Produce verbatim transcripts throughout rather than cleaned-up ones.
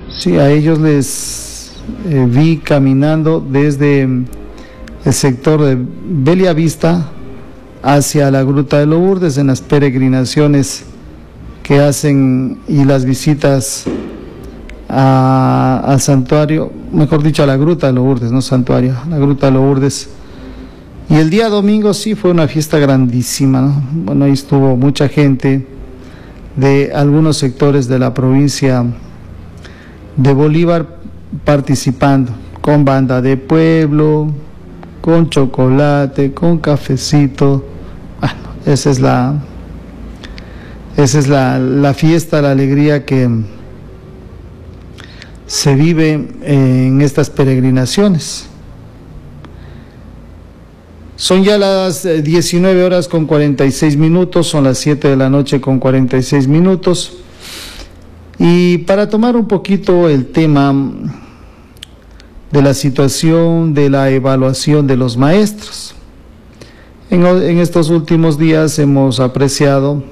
Sí, a ellos les eh, vi caminando desde el sector de Belia Vista hacia la Gruta de Lourdes en las peregrinaciones que hacen y las visitas a, al santuario, mejor dicho a la Gruta de Lourdes, no santuario, la Gruta de Lourdes. Y el día domingo sí fue una fiesta grandísima, ¿no? Bueno, ahí estuvo mucha gente de algunos sectores de la provincia de Bolívar participando, con banda de pueblo, con chocolate, con cafecito. Bueno, esa es la, esa es la, la fiesta, la alegría que se vive en estas peregrinaciones. Son ya las diecinueve horas con cuarenta y seis minutos, son las siete de la noche con cuarenta y seis minutos. Y para tomar un poquito el tema de la situación de la evaluación de los maestros, en, en estos últimos días hemos apreciado,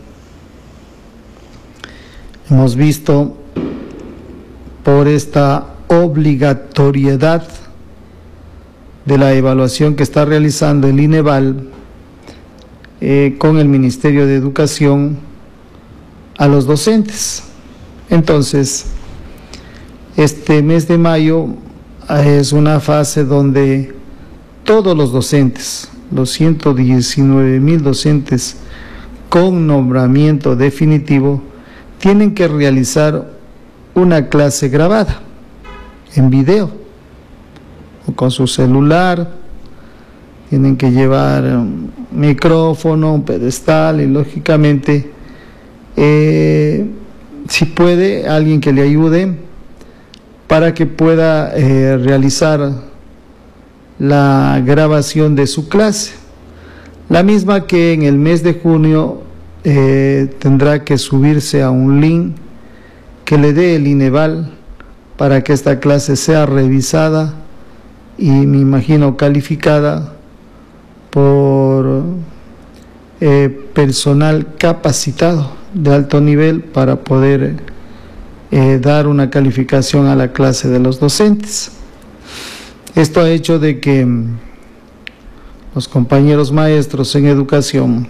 hemos visto por esta obligatoriedad de la evaluación que está realizando el INEVAL eh, con el Ministerio de Educación a los docentes. Entonces, este mes de mayo es una fase donde todos los docentes, los ciento diecinueve mil docentes con nombramiento definitivo, tienen que realizar una clase grabada en video o con su celular. Tienen que llevar un micrófono, un pedestal y lógicamente eh, si puede alguien que le ayude para que pueda eh, realizar la grabación de su clase, la misma que en el mes de junio eh, tendrá que subirse a un link que le dé el INEVAL para que esta clase sea revisada y me imagino calificada por eh, personal capacitado de alto nivel para poder eh, dar una calificación a la clase de los docentes. Esto ha hecho de que los compañeros maestros en educación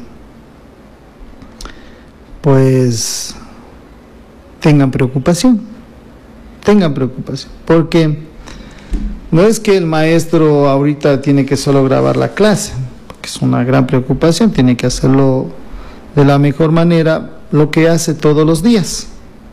pues tengan preocupación, tengan preocupación, porque no es que el maestro ahorita tiene que solo grabar la clase, porque es una gran preocupación, tiene que hacerlo de la mejor manera, lo que hace todos los días.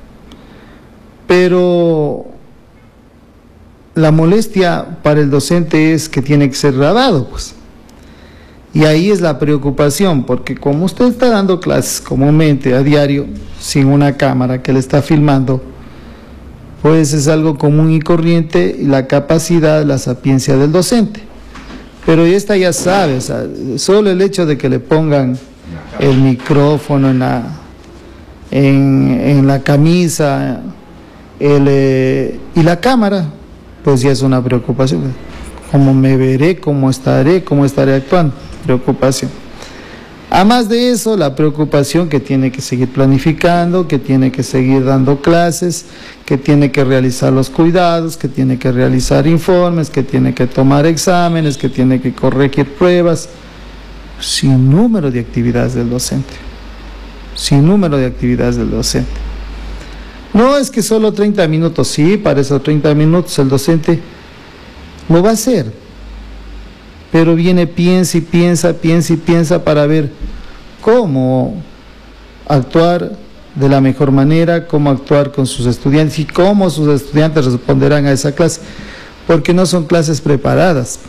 Pero la molestia para el docente es que tiene que ser grabado, pues. Y ahí es la preocupación, porque como usted está dando clases comúnmente a diario, sin una cámara que le está filmando, pues es algo común y corriente, y la capacidad, la sapiencia del docente. Pero esta ya sabe, o sea, solo el hecho de que le pongan el micrófono en la, en, en la camisa el, eh, y la cámara, pues ya es una preocupación. ¿Cómo me veré? ¿Cómo estaré? ¿Cómo estaré actuando? Preocupación. Además de eso, la preocupación que tiene que seguir planificando, que tiene que seguir dando clases, que tiene que realizar los cuidados, que tiene que realizar informes, que tiene que tomar exámenes, que tiene que corregir pruebas, sin número de actividades del docente, sin número de actividades del docente. No es que solo treinta minutos, sí, para esos treinta minutos el docente lo va a hacer, pero viene, piensa y piensa, piensa y piensa para ver cómo actuar de la mejor manera, cómo actuar con sus estudiantes y cómo sus estudiantes responderán a esa clase, porque no son clases preparadas.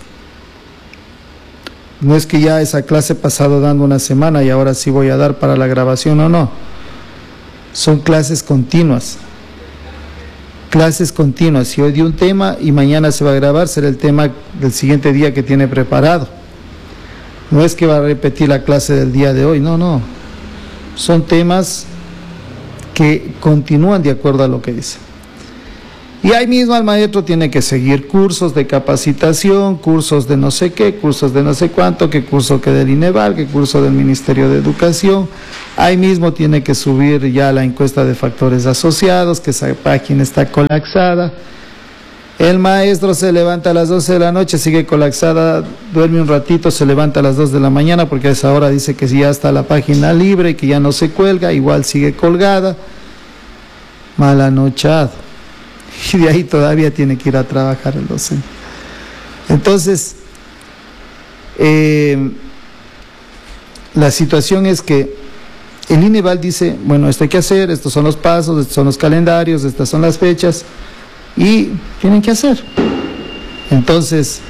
No es que ya esa clase he pasado dando una semana y ahora sí voy a dar para la grabación, no, no. Son clases continuas. Clases continuas. Si hoy dio un tema y mañana se va a grabar, será el tema del siguiente día que tiene preparado. No es que va a repetir la clase del día de hoy, no, no. Son temas que continúan de acuerdo a lo que dice. Y ahí mismo el maestro tiene que seguir cursos de capacitación, cursos de no sé qué, cursos de no sé cuánto, qué curso que del INEVAL, qué curso del Ministerio de Educación. Ahí mismo tiene que subir ya la encuesta de factores asociados, que esa página está colapsada. El maestro se levanta a las doce de la noche, sigue colapsada, duerme un ratito, se levanta a las dos de la mañana, porque a esa hora dice que ya está la página libre y que ya no se cuelga, igual sigue colgada. Malanochado. Y de ahí todavía tiene que ir a trabajar el docente. Entonces, eh, la situación es que el INEVAL dice, bueno, esto hay que hacer, estos son los pasos, estos son los calendarios, estas son las fechas, y tienen que hacer. Entonces,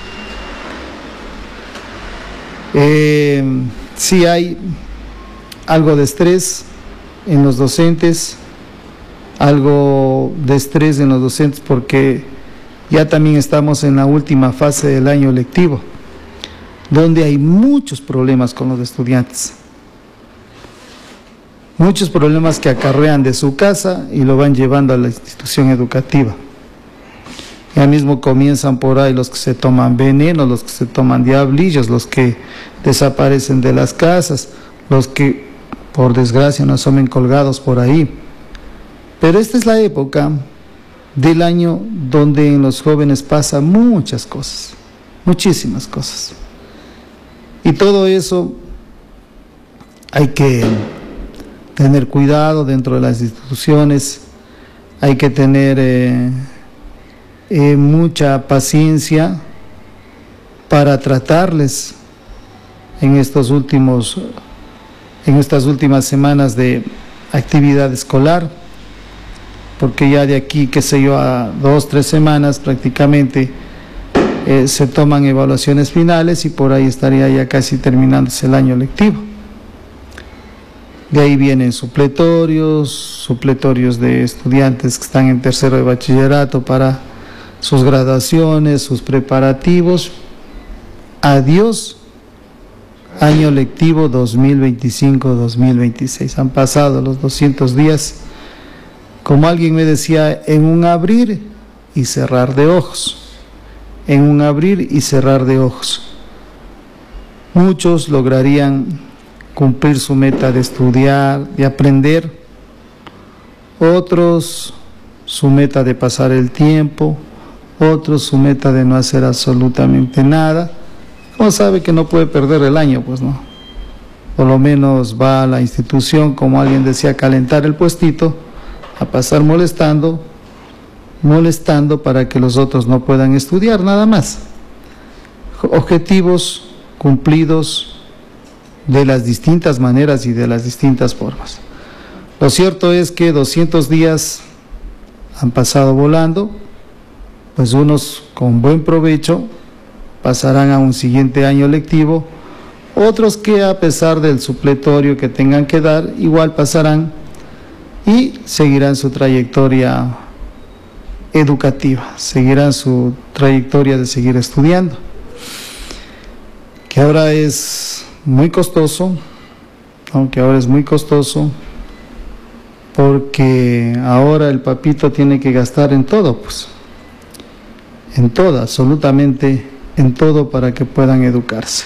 eh, sí hay algo de estrés en los docentes, algo de estrés en los docentes porque ya también estamos en la última fase del año lectivo, donde hay muchos problemas con los estudiantes, muchos problemas que acarrean de su casa y lo van llevando a la institución educativa. Ya mismo comienzan por ahí los que se toman veneno, los que se toman diablillos, los que desaparecen de las casas, los que por desgracia no asomen colgados por ahí. Pero esta es la época del año donde en los jóvenes pasan muchas cosas, muchísimas cosas. Y todo eso hay que tener cuidado dentro de las instituciones, hay que tener eh, eh, mucha paciencia para tratarles en estos últimos, en estas últimas semanas de actividad escolar, porque ya de aquí, qué sé yo, a dos, tres semanas prácticamente eh, se toman evaluaciones finales y por ahí estaría ya casi terminándose el año lectivo. De ahí vienen supletorios, supletorios de estudiantes que están en tercero de bachillerato para sus graduaciones, sus preparativos. Adiós, año lectivo dos mil veinticinco dos mil veintiséis. Han pasado los doscientos días. Como alguien me decía, en un abrir y cerrar de ojos, en un abrir y cerrar de ojos. Muchos lograrían cumplir su meta de estudiar, de aprender, otros su meta de pasar el tiempo, otros su meta de no hacer absolutamente nada. Como sabe que no puede perder el año, pues no. Por lo menos va a la institución, como alguien decía, a calentar el puestito, a pasar molestando, molestando para que los otros no puedan estudiar, nada más. Objetivos cumplidos de las distintas maneras y de las distintas formas. Lo cierto es que doscientos días han pasado volando, pues unos con buen provecho pasarán a un siguiente año lectivo, otros que a pesar del supletorio que tengan que dar, igual pasarán y seguirán su trayectoria educativa, seguirán su trayectoria de seguir estudiando, que ahora es muy costoso, aunque ahora es muy costoso, porque ahora el papito tiene que gastar en todo, pues, en todo, absolutamente en todo para que puedan educarse.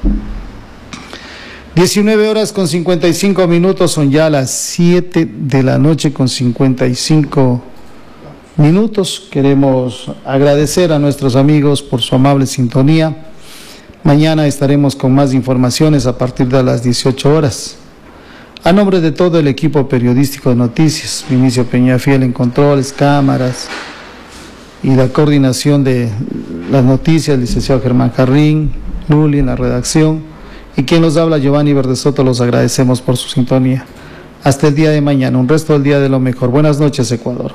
diecinueve horas con cincuenta y cinco minutos, son ya las siete de la noche con cincuenta y cinco minutos. Queremos agradecer a nuestros amigos por su amable sintonía. Mañana estaremos con más informaciones a partir de las dieciocho horas. A nombre de todo el equipo periodístico de noticias, Vinicio Peñafiel en controles, cámaras y la coordinación de las noticias, licenciado Germán Jarrín, Luli en la redacción, y quien nos habla, Giovanni Verdesoto, los agradecemos por su sintonía. Hasta el día de mañana, un resto del día de lo mejor. Buenas noches, Ecuador.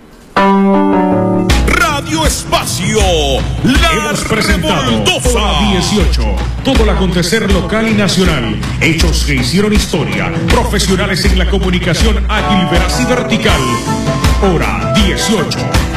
Radio Espacio, la Hemos presentado revoltosa. Hora dieciocho, todo el acontecer local y nacional, hechos que hicieron historia, profesionales en la comunicación ágil, veraz y vertical. Hora dieciocho.